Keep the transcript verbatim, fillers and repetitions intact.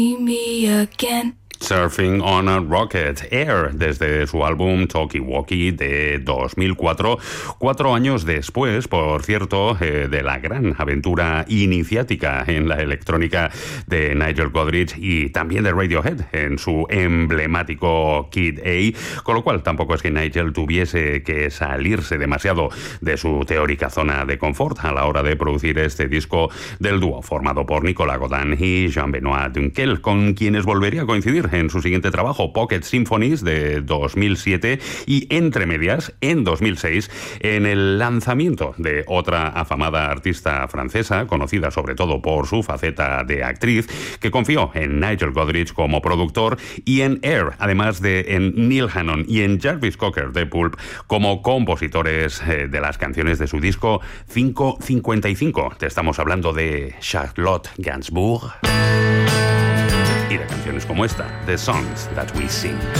Me again. Surfing on a Rocket, Air, desde su álbum Talkie Walkie de dos mil cuatro, cuatro años después, por cierto, eh, de la gran aventura iniciática en la electrónica de Nigel Godrich y también de Radiohead en su emblemático Kid A, con lo cual tampoco es que Nigel tuviese que salirse demasiado de su teórica zona de confort a la hora de producir este disco del dúo formado por Nicolas Godin y Jean-Benoît Dunkel, con quienes volvería a coincidir en su siguiente trabajo, Pocket Symphonies, de dos mil siete, y entre medias, en dos mil seis, en el lanzamiento de otra afamada artista francesa, conocida sobre todo por su faceta de actriz, que confió en Nigel Godrich como productor y en Air, además de en Neil Hannon y en Jarvis Cocker de Pulp, como compositores eh, de las canciones de su disco cinco cincuenta y cinco. Te estamos hablando de Charlotte Gainsbourg y de canciones como esta, The Songs That We Sing.